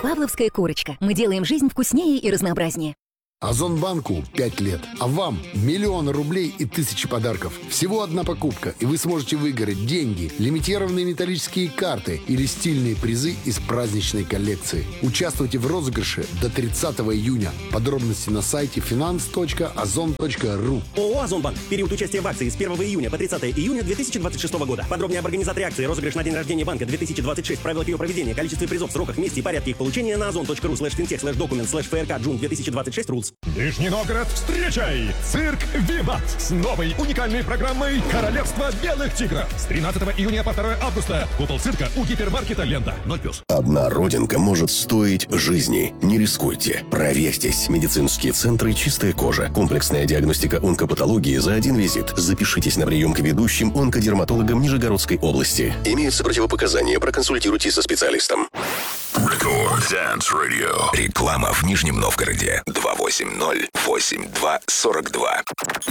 Павловская курочка. Мы делаем жизнь вкуснее и разнообразнее. Озонбанку 5 лет, а вам миллионы рублей и тысячи подарков. Всего одна покупка, и вы сможете выиграть деньги, лимитированные металлические карты или стильные призы из праздничной коллекции. Участвуйте в розыгрыше до 30 июня. Подробности на сайте finance.ozon.ru. ООО «Озонбанк». Период участия в акции с 1 июня по 30 июня 2026 года. Подробнее об организаторе акции, розыгрыш на день рождения банка 2026, правилах ее проведения, количестве призов, сроках, месте и порядке их получения на ozon.ru/fintech/document/frk/june2026 rules. Нижний Новгород, встречай! Цирк «Виват» с новой уникальной программой «Королевство белых тигров». С 13 июня по 2 августа. Купол цирка у гипермаркета «Лента». 0+. Одна родинка может стоить жизни. Не рискуйте. Проверьтесь. Медицинские центры «Чистая кожа». Комплексная диагностика онкопатологии за один визит. Запишитесь на прием к ведущим онкодерматологам Нижегородской области. Имеются противопоказания. Проконсультируйтесь со специалистом. Record Dance Radio. Реклама в Нижнем Новгороде. 280-82-42.